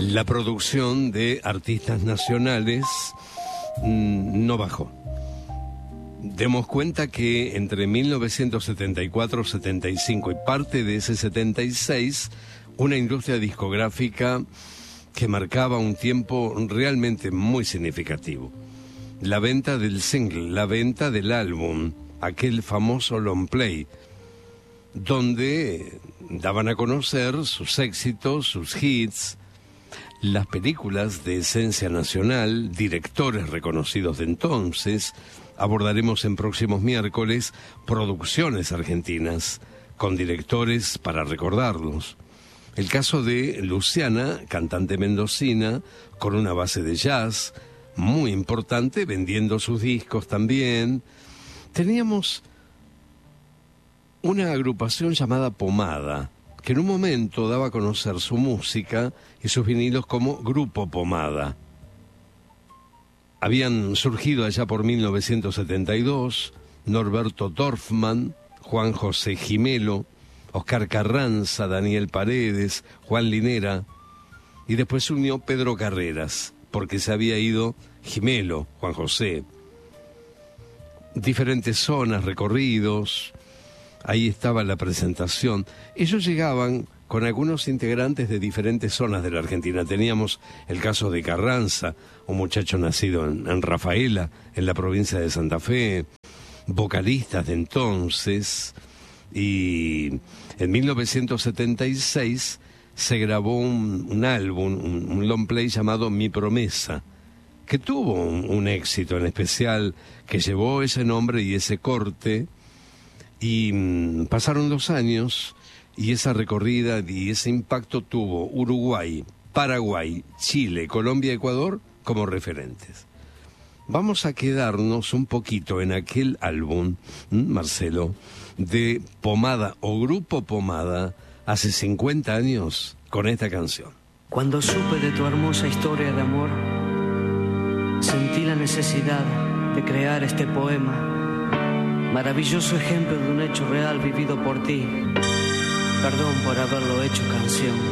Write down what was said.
La producción de artistas nacionales no bajó. Demos cuenta que entre 1974, 75 y parte de ese 76, una industria discográfica que marcaba un tiempo realmente muy significativo. La venta del single, la venta del álbum, aquel famoso long play, donde daban a conocer sus éxitos, sus hits, las películas de esencia nacional, directores reconocidos de entonces. Abordaremos en próximos miércoles producciones argentinas con directores para recordarlos. El caso de Luciana, cantante mendocina, con una base de jazz muy importante, vendiendo sus discos también. Teníamos una agrupación llamada Pomada, que en un momento daba a conocer su música y sus vinilos como Grupo Pomada. Habían surgido allá por 1972 Norberto Dorfman, Juan José Gimelo, Oscar Carranza, Daniel Paredes, Juan Linera, y después se unió Pedro Carreras, porque se había ido Gimelo, Juan José. Diferentes zonas, recorridos, ahí estaba la presentación. Ellos llegaban con algunos integrantes de diferentes zonas de la Argentina. Teníamos el caso de Carranza, un muchacho nacido en Rafaela, en la provincia de Santa Fe, vocalistas de entonces, y en 1976 se grabó un álbum, un long play llamado Mi Promesa, que tuvo un éxito en especial, que llevó ese nombre y ese corte, y pasaron 2 años, y esa recorrida y ese impacto tuvo Uruguay, Paraguay, Chile, Colombia, Ecuador como referentes. Vamos a quedarnos un poquito en aquel álbum, Marcelo, de Pomada o Grupo Pomada, hace 50 años, con esta canción. Cuando supe de tu hermosa historia de amor, sentí la necesidad de crear este poema, maravilloso ejemplo de un hecho real vivido por ti. Perdón por haberlo hecho canción.